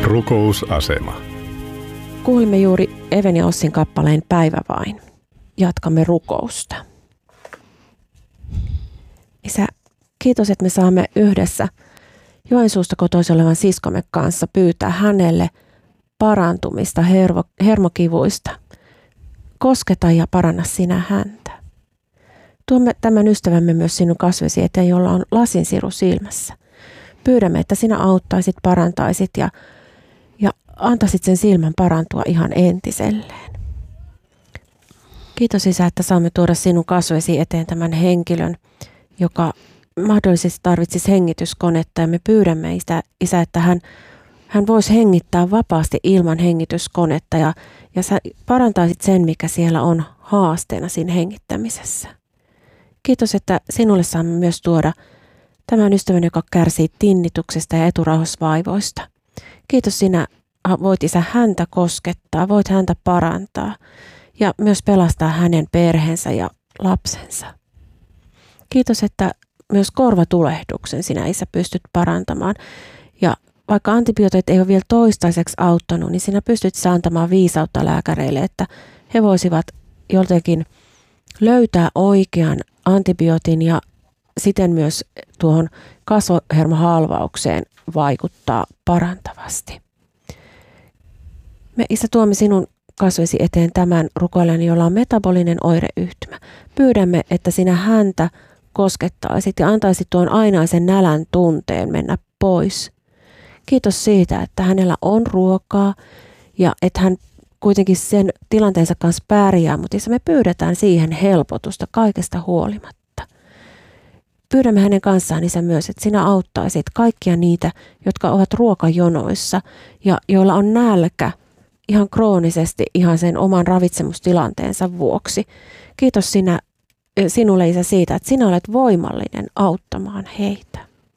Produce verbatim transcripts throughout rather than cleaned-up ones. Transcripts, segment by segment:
Rukousasema. Kuulimme juuri Even ja Ossin kappaleen Päivä vain. Jatkamme rukousta. Isä, kiitos, että me saamme yhdessä Joensuusta kotoisin olevan siskomme kanssa pyytää hänelle parantumista hervo, hermokivuista. Kosketa ja paranna sinä häntä. Tuomme tämän ystävämme myös sinun kasvesi eteen, jolla on lasinsiru silmässä. Pyydämme, että sinä auttaisit, parantaisit ja, ja antaisit sen silmän parantua ihan entiselleen. Kiitos Isä, että saamme tuoda sinun kasvesi eteen tämän henkilön, joka mahdollisesti tarvitsisi hengityskonetta. Ja me pyydämme Isä, Isä että hän, hän voisi hengittää vapaasti ilman hengityskonetta ja, ja sä parantaisit sen, mikä siellä on haasteena siinä hengittämisessä. Kiitos, että sinulle saamme myös tuoda tämän ystävän, joka kärsii tinnituksesta ja eturauhasvaivoista. Kiitos, sinä voit Isä häntä koskettaa, voit häntä parantaa ja myös pelastaa hänen perheensä ja lapsensa. Kiitos, että myös korvatulehduksen sinä Isä pystyt parantamaan. Ja vaikka antibiootit ei ole vielä toistaiseksi auttanut, niin sinä pystyt antamaan viisautta lääkäreille, että he voisivat jotenkin löytää oikean antibiootin ja siten myös tuohon kasvohermohalvaukseen vaikuttaa parantavasti. Me Isä tuomme sinun kasvesi eteen tämän rukoilijan, jolla on metabolinen oireyhtymä. Pyydämme, että sinä häntä koskettaisit ja antaisit tuon ainaisen nälän tunteen mennä pois. Kiitos siitä, että hänellä on ruokaa ja että hän kuitenkin sen tilanteensa kanssa pärjää, mutta Isä, me pyydetään siihen helpotusta kaikesta huolimatta. Pyydämme hänen kanssaan Isä myös, että sinä auttaisit kaikkia niitä, jotka ovat ruokajonoissa ja joilla on nälkä ihan kroonisesti ihan sen oman ravitsemustilanteensa vuoksi. Kiitos sinä, sinulle Isä siitä, että sinä olet voimallinen auttamaan heitä.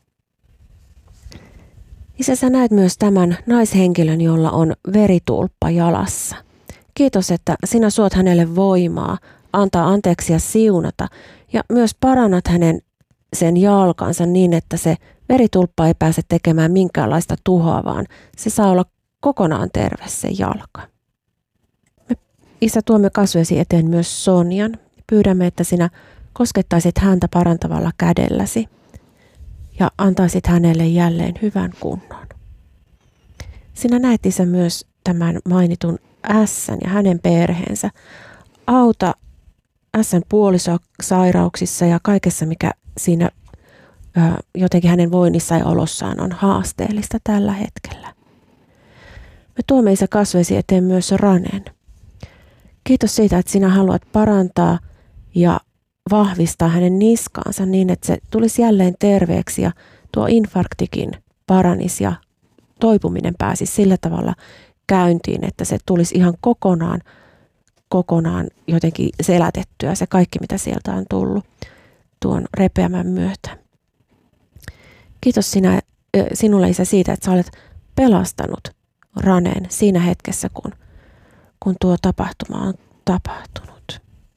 Isä, sä näet myös tämän naishenkilön, jolla on veritulppa jalassa. Kiitos, että sinä suot hänelle voimaa, antaa anteeksi ja siunata ja myös parannat hänen sen jalkansa niin, että se veritulppa ei pääse tekemään minkäänlaista tuhoa, vaan se saa olla kokonaan terve se jalka. Me, Isä, tuomme kasvesi eteen myös Sonjan. Pyydämme, että sinä koskettaisit häntä parantavalla kädelläsi ja antaisit hänelle jälleen hyvän kunnon. Sinä näet Isä myös tämän mainitun Ässän ja hänen perheensä. Auta Ässän puolisoa sairauksissa ja kaikessa, mikä siinä ö, jotenkin hänen voinnissa ja olossaan on haasteellista tällä hetkellä. Me tuomme Isä kasvesi eteen myös Ranen. Kiitos siitä, että sinä haluat parantaa ja vahvistaa hänen niskaansa niin, että se tulisi jälleen terveeksi ja tuo infarktikin paranisi ja toipuminen pääsisi sillä tavalla käyntiin, että se tulisi ihan kokonaan, kokonaan jotenkin selätettyä se kaikki, mitä sieltä on tullut tuon repeämän myötä. Kiitos sinä, sinulle Isä siitä, että sä olet pelastanut Raneen siinä hetkessä, kun, kun tuo tapahtuma on tapahtunut.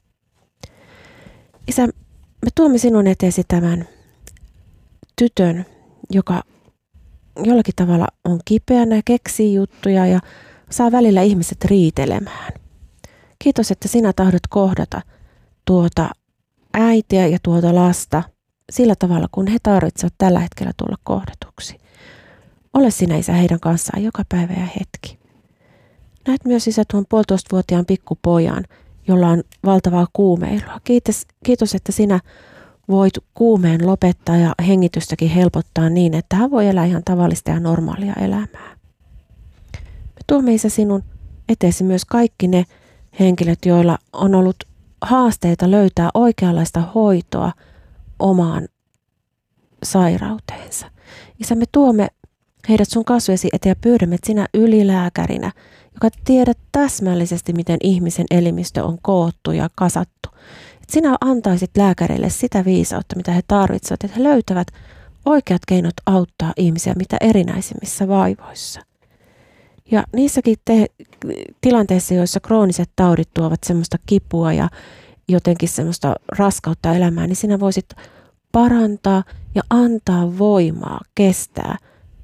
Isä, me tuomme sinun eteesi tämän tytön, joka jollakin tavalla on kipeänä ja keksii juttuja ja saa välillä ihmiset riitelemään. Kiitos, että sinä tahdot kohdata tuota äitiä ja tuota lasta sillä tavalla, kun he tarvitsevat tällä hetkellä tulla kohdatuksi. Ole sinä Isä heidän kanssaan joka päivä ja hetki. Näet myös Isä tuon puolitoistavuotiaan pikkupojan, jolla on valtavaa kuumeilua. Kiitos, kiitos, että sinä voit kuumeen lopettaa ja hengitystäkin helpottaa niin, että hän voi elää ihan tavallista ja normaalia elämää. Me tuomme Isä sinun eteesi myös kaikki ne henkilöt, joilla on ollut haasteita löytää oikeanlaista hoitoa omaan sairauteensa. Isä, me tuomme heidät sun kasvesi eteen ja pyydämme, että sinä ylilääkärinä, joka tiedät täsmällisesti, miten ihmisen elimistö on koottu ja kasattu, että sinä antaisit lääkäreille sitä viisautta, mitä he tarvitsevat, että he löytävät oikeat keinot auttaa ihmisiä mitä erinäisimmissä vaivoissa. Ja niissäkin te- tilanteissa, joissa krooniset taudit tuovat semmoista kipua ja jotenkin semmoista raskautta elämään, niin sinä voisit parantaa ja antaa voimaa kestää, kun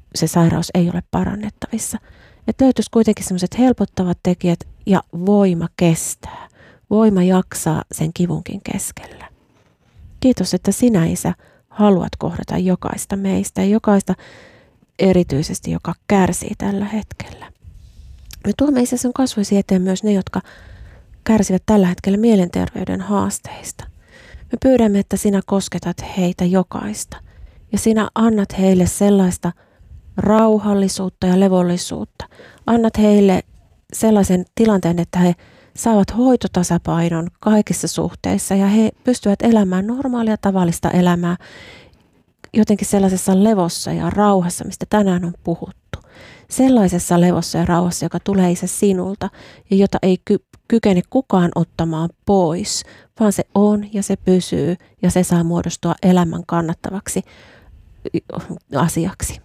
se sairaus ei ole parannettavissa. Että löytyisi kuitenkin sellaiset helpottavat tekijät ja voima kestää. Voima jaksaa sen kivunkin keskellä. Kiitos, että sinä, Isä, haluat kohdata jokaista meistä ja jokaista erityisesti, joka kärsii tällä hetkellä. Me tuomme, Isä, sun kasvoisi eteen myös ne, jotka kärsivät tällä hetkellä mielenterveyden haasteista. Me pyydämme, että sinä kosketat heitä jokaista ja sinä annat heille sellaista rauhallisuutta ja levollisuutta. Annat heille sellaisen tilanteen, että he saavat hoitotasapainon kaikissa suhteissa ja he pystyvät elämään normaalia tavallista elämää jotenkin sellaisessa levossa ja rauhassa, mistä tänään on puhuttu. Sellaisessa levossa ja rauhassa, joka tulee, Isä, sinulta ja jota ei ky- kykene kukaan ottamaan pois, vaan se on ja se pysyy ja se saa muodostua elämän kannattavaksi asiaksi.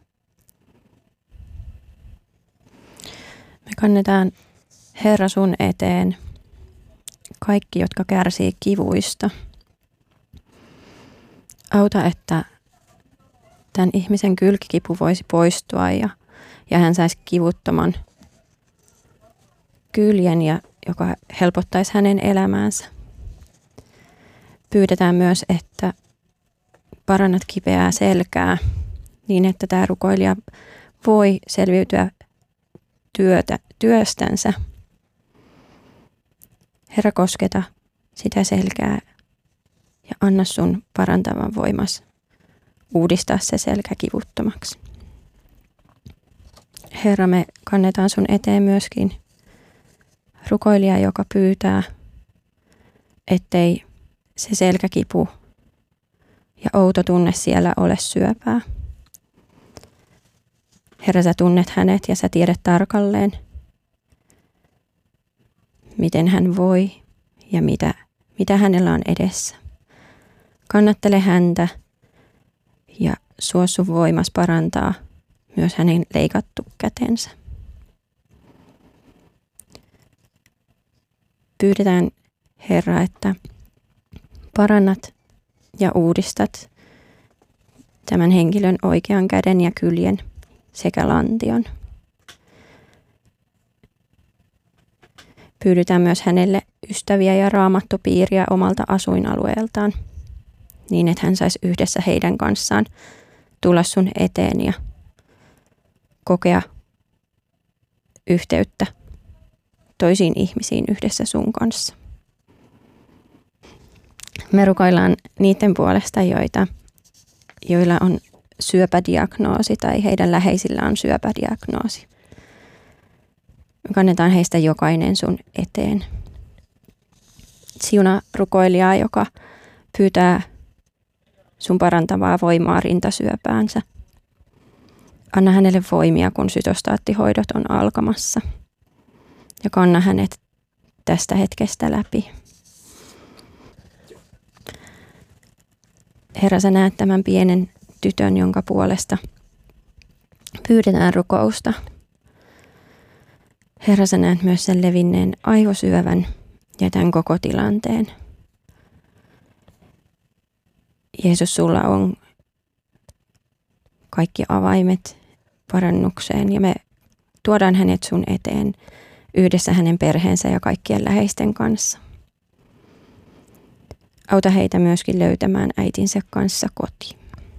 Me kannetaan, Herra, sun eteen kaikki, jotka kärsii kivuista. Auta, että tämän ihmisen kylkikipu voisi poistua ja, ja hän saisi kivuttoman kyljen, ja, joka helpottaisi hänen elämäänsä. Pyydetään myös, että parannat kipeää selkää niin, että tämä rukoilija voi selviytyä työtä, työstänsä. Herra, kosketa sitä selkää ja anna sun parantavan voimas uudistaa se selkä kivuttomaksi. Herra, me kannetaan sun eteen myöskin rukoilija, joka pyytää, ettei se selkäkipu ja outo tunne siellä ole syöpää. Herra, sä tunnet hänet ja sä tiedät tarkalleen, miten hän voi ja mitä, mitä hänellä on edessä. Kannattele häntä ja suo sun voimas parantaa myös hänen leikattu kätensä. Pyydetään, Herra, että parannat ja uudistat tämän henkilön oikean käden ja kyljen sekä lantion. Pyydetään myös hänelle ystäviä ja raamattopiiriä omalta asuinalueeltaan, niin että hän saisi yhdessä heidän kanssaan tulla sun eteen ja kokea yhteyttä toisiin ihmisiin yhdessä sun kanssa. Me rukoillaan niiden puolesta, joita, joilla on syöpädiagnoosi tai heidän läheisillä on syöpädiagnoosi. Me kannetaan heistä jokainen sun eteen. Siunaa rukoilijaa, joka pyytää sun parantavaa voimaa rintasyöpäänsä. Anna hänelle voimia, kun sytostaattihoidot on alkamassa. Ja kanna hänet tästä hetkestä läpi. Herra, sä näet tämän pienen tytön, jonka puolesta pyydetään rukousta. Herra, sä näet myös sen levinneen aivosyövän ja tämän koko tilanteen. Jeesus, sulla on kaikki avaimet parannukseen ja me tuodaan hänet sun eteen yhdessä hänen perheensä ja kaikkien läheisten kanssa. Auta heitä myöskin löytämään äitinsä kanssa kotiin.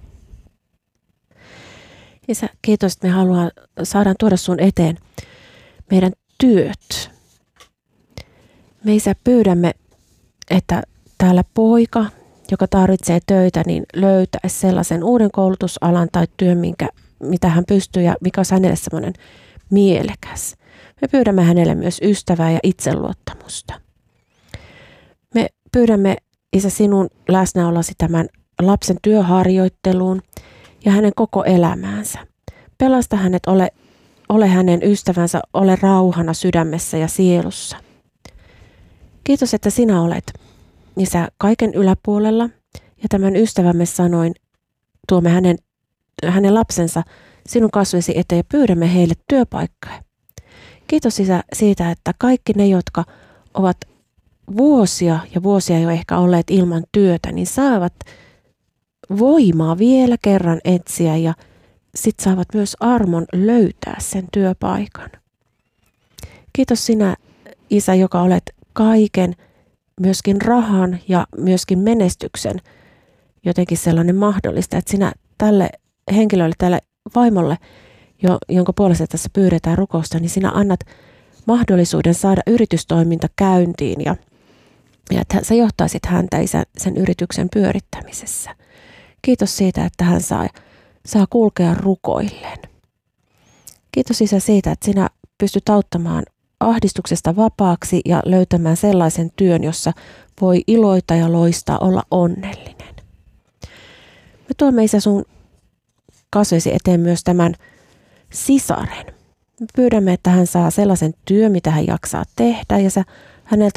Isä, kiitos, että me haluaa, saadaan tuoda sun eteen meidän työt. Me, Isä, pyydämme, että täällä poika, joka tarvitsee töitä, niin löytäisi sellaisen uuden koulutusalan tai työn, minkä, mitä hän pystyy ja mikä on hänelle semmoinen mielekäs. Me pyydämme hänelle myös ystävää ja itseluottamusta. Me pyydämme, Isä, sinun läsnäolosi tämän lapsen työharjoitteluun ja hänen koko elämäänsä. Pelasta hänet, ole, ole hänen ystävänsä, ole rauhana sydämessä ja sielussa. Kiitos, että sinä olet, Isä, kaiken yläpuolella ja tämän ystävämme sanoin tuomme hänen, hänen lapsensa sinun kasvoisi eteen ja pyydämme heille työpaikkaa. Kiitos, Isä, siitä, että kaikki ne, jotka ovat vuosia ja vuosia jo ehkä olleet ilman työtä, niin saavat voimaa vielä kerran etsiä ja sit saavat myös armon löytää sen työpaikan. Kiitos sinä, Isä, joka olet kaiken, myöskin rahan ja myöskin menestyksen jotenkin sellainen mahdollista, että sinä tälle henkilölle, tälle vaimolle, jo, jonka puolesta tässä pyydetään rukousta, niin sinä annat mahdollisuuden saada yritystoiminta käyntiin ja, ja että sä johtaisit häntä isä, sen yrityksen pyörittämisessä. Kiitos siitä, että hän saa, saa kulkea rukoilleen. Kiitos Isä siitä, että sinä pystyt auttamaan ahdistuksesta vapaaksi ja löytämään sellaisen työn, jossa voi iloita ja loistaa, olla onnellinen. Me tuomme Isä sun kasvoisi eteen myös tämän sisaren. Me pyydämme, että hän saa sellaisen työn, mitä hän jaksaa tehdä ja sä häneltä